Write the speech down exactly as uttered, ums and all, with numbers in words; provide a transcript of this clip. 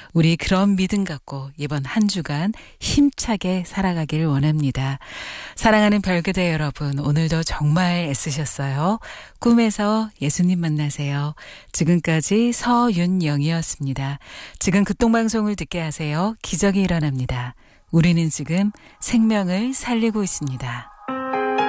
우리 그런 믿음 갖고 이번 한 주간 힘차게 살아가길 원합니다. 사랑하는 별그대 여러분, 오늘도 정말 애쓰셨어요. 꿈에서 예수님 만나세요. 지금까지 서윤영이었습니다. 지금 극동방송을 듣게 하세요. 기적이 일어납니다. 우리는 지금 생명을 살리고 있습니다.